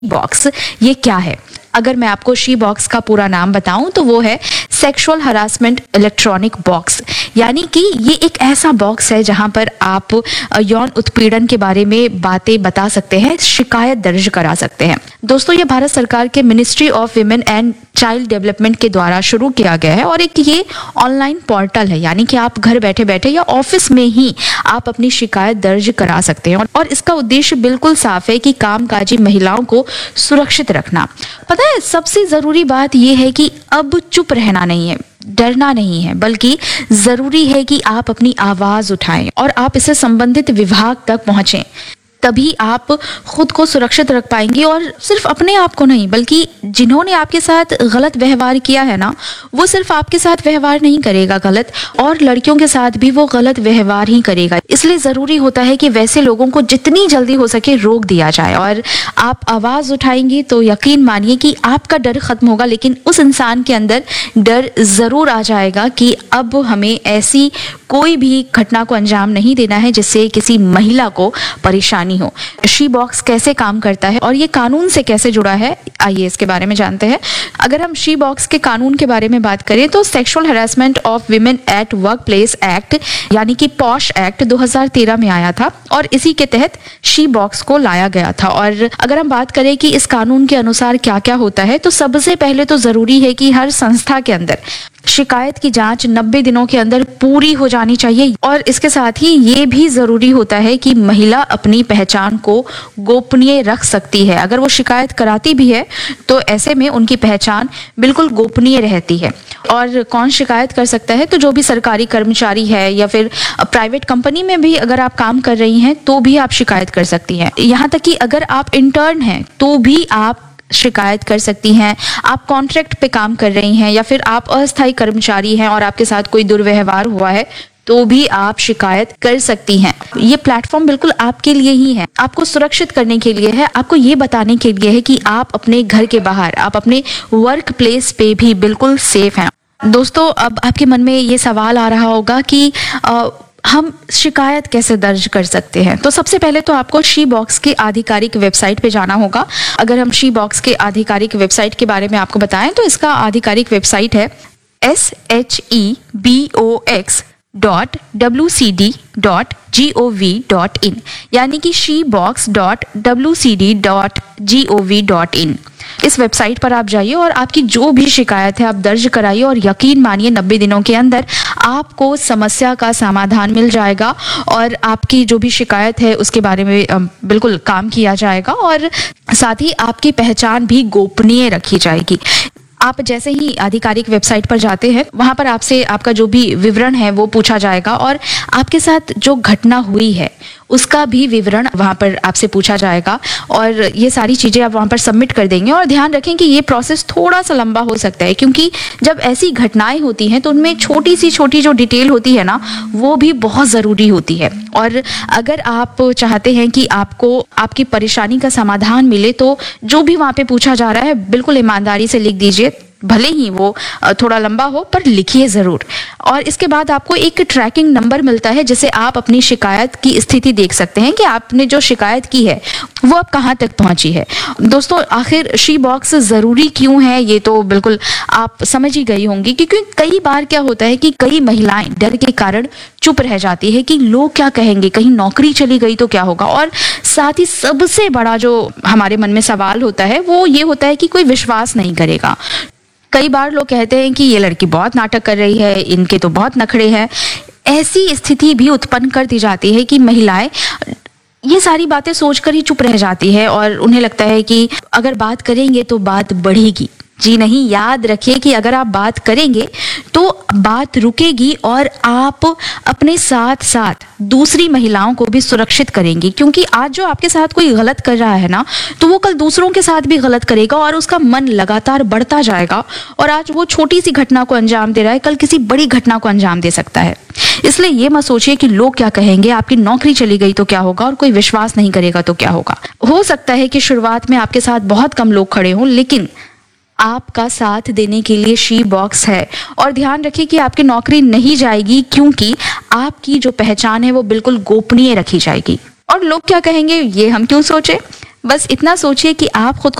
Box ये क्या है? अगर मैं आपको शी बॉक्स का पूरा नाम बताऊं तो वो है सेक्सुअल हरासमेंट इलेक्ट्रॉनिक बॉक्स। यानी कि ये एक ऐसा बॉक्स है जहां पर आप यौन उत्पीड़न के बारे में बातें बता सकते हैं, शिकायत दर्ज करा सकते हैं। दोस्तों, ये भारत सरकार के ministry of women and child development के द्वारा शुरू किया गया है और एक ये ऑनलाइन पोर्टल है, यानी कि आप घर बैठे बैठे या ऑफिस में ही आप अपनी शिकायत दर्ज करा सकते हैं। और इसका उद्देश्य बिल्कुल साफ है कि कामकाजी महिलाओं को सुरक्षित रखना। पता है, सबसे जरूरी बात यह है कि अब चुप रहना नहीं है, डरना नहीं है, बल्कि जरूरी है कि आप अपनी आवाज उठाएं और आप इसे संबंधित विभाग तक पहुंचें। तभी आप खुद को सुरक्षित रख पाएंगे और सिर्फ अपने आप को नहीं, बल्कि जिन्होंने आपके साथ गलत व्यवहार किया है ना, वो सिर्फ आपके साथ व्यवहार नहीं करेगा गलत, और लड़कियों के साथ भी वो गलत व्यवहार ही करेगा। इसलिए जरूरी होता है कि वैसे लोगों को जितनी जल्दी हो सके रोक दिया जाए। और आप आवाज उठाएंगे तो यकीन मानिए कि आपका डर खत्म होगा, लेकिन उस इंसान के अंदर डर जरूर आ जाएगा कि अब हमें ऐसी कोई भी घटना को अंजाम नहीं देना है जिससे किसी महिला को परेशानी हो। शी बॉक्स कैसे काम करता है और ये कानून से कैसे जुड़ा है, आइए इसके बारे में जानते हैं। अगर हम शी बॉक्स के कानून के बारे में बात करें तो sexual harassment of women at work place act यानी कि पॉश एक्ट 2013 में आया था और इसी के तहत शी बॉक्स को लाया गया था। और अगर हम बात करें कि इस कानून के अनुसार क्या क्या होता है, तो सबसे पहले तो जरूरी है कि हर संस्था के अंदर शिकायत की जांच 90 दिनों के अंदर पूरी हो जानी चाहिए। और इसके साथ ही ये भी जरूरी होता है कि महिला अपनी पहचान को गोपनीय रख सकती है। अगर वो शिकायत कराती भी है तो ऐसे में उनकी पहचान बिल्कुल गोपनीय रहती है। और कौन शिकायत कर सकता है? तो जो भी सरकारी कर्मचारी है या फिर प्राइवेट कंपनी में भी अगर आप काम कर रही हैं तो भी आप शिकायत कर सकती हैं। यहाँ तक कि अगर आप इंटर्न हैं तो भी आप शिकायत कर सकती हैं। आप कॉन्ट्रैक्ट पे काम कर रही हैं या फिर आप अस्थायी कर्मचारी हैं और आपके साथ कोई दुर्व्यवहार हुआ है तो भी आप शिकायत कर सकती हैं। ये प्लेटफॉर्म बिल्कुल आपके लिए ही है, आपको सुरक्षित करने के लिए है, आपको ये बताने के लिए है कि आप अपने घर के बाहर, आप अपने वर्क प्लेस पे भी बिल्कुल सेफ हैं। दोस्तों, अब आपके मन में ये सवाल आ रहा होगा कि हम शिकायत कैसे दर्ज कर सकते हैं? तो सबसे पहले तो आपको शी बॉक्स की आधिकारिक वेबसाइट पे जाना होगा। अगर हम शी बॉक्स के आधिकारिक वेबसाइट के बारे में आपको बताएं तो इसका आधिकारिक वेबसाइट है shebox.wcd.gov.in यानी कि shebox.wcd.gov.in। इस वेबसाइट पर आप जाइए और आपकी जो भी शिकायत है आप दर्ज कराइए और यकीन मानिए 90 दिनों के अंदर आपको समस्या का समाधान मिल जाएगा और आपकी जो भी शिकायत है उसके बारे में बिल्कुल काम किया जाएगा और साथ ही आपकी पहचान भी गोपनीय रखी जाएगी। आप जैसे ही आधिकारिक वेबसाइट पर जाते हैं वहां पर आपसे आपका जो भी विवरण है वो पूछा जाएगा और आपके साथ जो घटना हुई है उसका भी विवरण वहां पर आपसे पूछा जाएगा और ये सारी चीजें आप वहां पर सबमिट कर देंगे। और ध्यान रखें कि ये प्रोसेस थोड़ा सा लंबा हो सकता है क्योंकि जब ऐसी घटनाएं होती हैं तो उनमें छोटी जो डिटेल होती है ना वो भी बहुत जरूरी होती है। और अगर आप चाहते हैं कि आपको आपकी परेशानी का समाधान मिले तो जो भी वहां पे पूछा जा रहा है बिल्कुल ईमानदारी से लिख दीजिए, भले ही वो थोड़ा लंबा हो पर लिखिए जरूर। और इसके बाद आपको एक ट्रैकिंग नंबर मिलता है जिसे आप अपनी शिकायत की स्थिति देख सकते हैं कि आपने जो शिकायत की है वो अब कहाँ तक पहुंची है। दोस्तों, आखिर शी बॉक्स जरूरी क्यों है ये तो बिल्कुल आप समझ ही गई होंगी, क्योंकि कई बार क्या होता है कि कई महिलाएं डर के कारण चुप रह जाती है कि लोग क्या कहेंगे, कहीं नौकरी चली गई तो क्या होगा। और साथ ही सबसे बड़ा जो हमारे मन में सवाल होता है वो ये होता है कि कोई विश्वास नहीं करेगा। कई बार लोग कहते हैं कि ये लड़की बहुत नाटक कर रही है, इनके तो बहुत नखरे हैं। ऐसी स्थिति भी उत्पन्न कर दी जाती है कि महिलाएं ये सारी बातें सोचकर ही चुप रह जाती है और उन्हें लगता है कि अगर बात करेंगे तो बात बढ़ेगी। जी नहीं, याद रखिए कि अगर आप बात करेंगे तो बात रुकेगी और आप अपने साथ साथ दूसरी महिलाओं को भी सुरक्षित करेंगी, क्योंकि आज जो आपके साथ कोई गलत कर रहा है ना तो वो कल दूसरों के साथ भी गलत करेगा और उसका मन लगातार बढ़ता जाएगा और आज वो छोटी सी घटना को अंजाम दे रहा है, कल किसी बड़ी घटना को अंजाम दे सकता है। इसलिए ये मत सोचिए कि लोग क्या कहेंगे, आपकी नौकरी चली गई तो क्या होगा और कोई विश्वास नहीं करेगा तो क्या होगा। हो सकता है कि शुरुआत में आपके साथ बहुत कम लोग खड़े हों, लेकिन आपका साथ देने के लिए शी बॉक्स है। और ध्यान रखिए कि आपकी नौकरी नहीं जाएगी क्योंकि आपकी जो पहचान है वो बिल्कुल गोपनीय रखी जाएगी। और लोग क्या कहेंगे ये हम क्यों सोचे, बस इतना सोचिए कि आप खुद